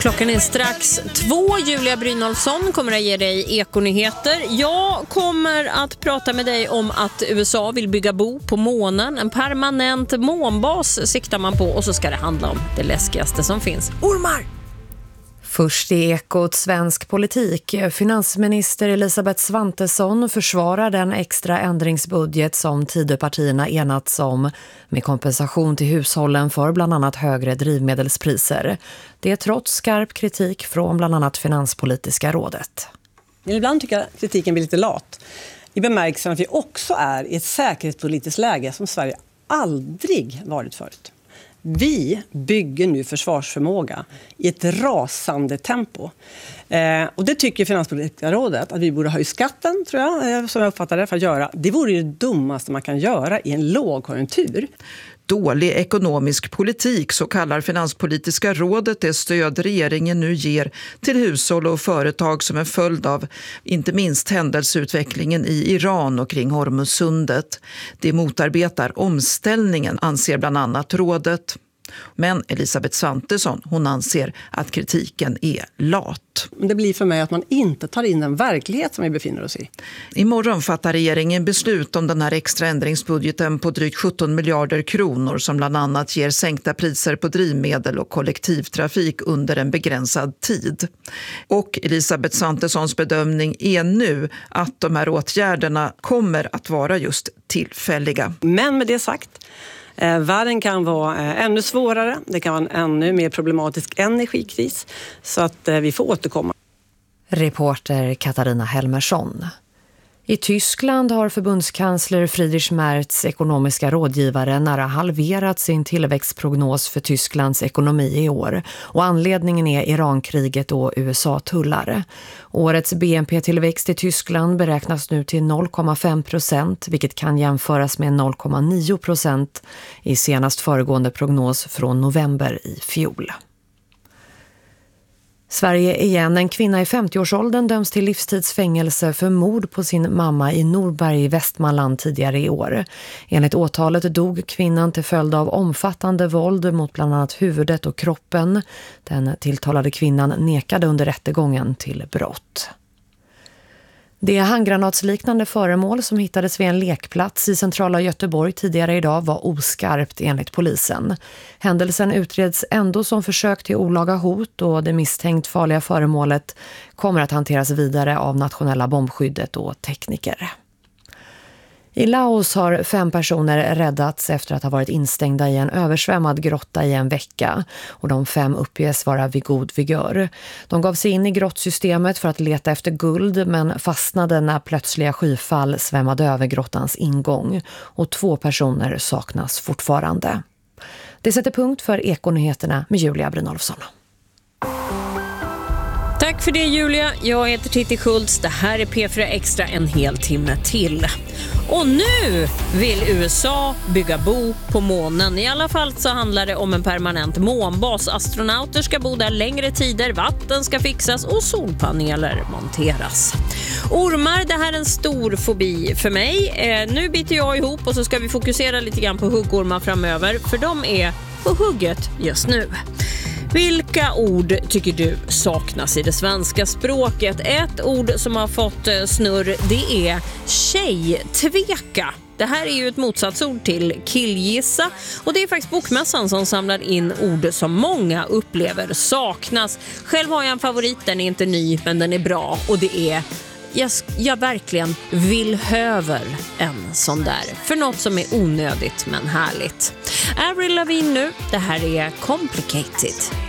Klockan är strax 2. Julia Brynolfsson kommer att ge dig ekonyheter. Jag kommer att prata med dig om att USA vill bygga bo på månen. En permanent månbas siktar man på, och så ska det handla om det läskigaste som finns. Ormar! Först i Ekot svensk politik. Finansminister Elisabeth Svantesson försvarar den extra ändringsbudget som Tidöpartierna enats om med kompensation till hushållen för bland annat högre drivmedelspriser. Det är trots skarp kritik från bland annat Finanspolitiska rådet. Ibland tycker jag att kritiken blir lite lat. I bemärkelsen att vi också är i ett säkerhetspolitiskt läge som Sverige aldrig varit förut. Vi bygger nu försvarsförmåga i ett rasande tempo. Och det tycker Finanspolitiska rådet att vi borde höja skatten, tror jag, som jag uppfattar det, för att göra. Det vore ju det dummaste man kan göra i en lågkonjunktur. Dålig ekonomisk politik, så kallar Finanspolitiska rådet det stöd regeringen nu ger till hushåll och företag som en följd av inte minst händelseutvecklingen i Iran och kring Hormuzsundet. Det motarbetar omställningen, anser bland annat rådet. Men Elisabeth Svantesson, hon anser att kritiken är lat. Det blir för mig att man inte tar in den verklighet som vi befinner oss i. Imorgon fattar regeringen beslut om den här extra ändringsbudgeten på drygt 17 miljarder kronor som bland annat ger sänkta priser på drivmedel och kollektivtrafik under en begränsad tid. Och Elisabeth Svantessons bedömning är nu att de här åtgärderna kommer att vara just tillfälliga. Men med det sagt, världen kan vara ännu svårare. Det kan vara en ännu mer problematisk energikris. Så att vi får återkomma. Reporter Katarina Helmersson. I Tyskland har förbundskansler Friedrich Merz ekonomiska rådgivare nära halverat sin tillväxtprognos för Tysklands ekonomi i år. Och anledningen är Irankriget och USA-tullar. Årets BNP-tillväxt i Tyskland beräknas nu till 0,5%, vilket kan jämföras med 0,9% i senast föregående prognos från november i fjol. Sverige igen. En kvinna i 50-årsåldern döms till livstidsfängelse för mord på sin mamma i Norberg i Västmanland tidigare i år. Enligt åtalet dog kvinnan till följd av omfattande våld mot bland annat huvudet och kroppen. Den tilltalade kvinnan nekade under rättegången till brott. Det handgranatsliknande föremål som hittades vid en lekplats i centrala Göteborg tidigare idag var oskarpt enligt polisen. Händelsen utreds ändå som försök till olaga hot, och det misstänkt farliga föremålet kommer att hanteras vidare av nationella bombskyddet och tekniker. I Laos har 5 personer räddats efter att ha varit instängda i en översvämmad grotta i en vecka, och de 5 uppges vara vid god vigör. De gav sig in i grottsystemet för att leta efter guld, men fastnade när plötsliga skyfall svämmade över grottans ingång, och 2 personer saknas fortfarande. Det sätter punkt för Ekonyheterna med Julia Brynolfsson. Tack för det, Julia. Jag heter Titti Schultz. Det här är P4 Extra en hel timme till. Och nu vill USA bygga bo på månen. I alla fall så handlar det om en permanent månbas. Astronauter ska bo där längre tider, vatten ska fixas och solpaneler monteras. Ormar, det här är en stor fobi för mig. Nu biter jag ihop och så ska vi fokusera lite grann på huggormar framöver, för de är på hugget just nu. Vilka ord tycker du saknas i det svenska språket? Ett ord som har fått snurr, det är tjejtveka. Det här är ju ett motsatsord till killgissa, och det är faktiskt Bokmässan som samlar in ord som många upplever saknas. Själv har jag en favorit, den är inte ny men den är bra, och det är jag verkligen vill höver en sån där. För något som är onödigt men härligt. Avril Lavigne nu, det här är Complicated.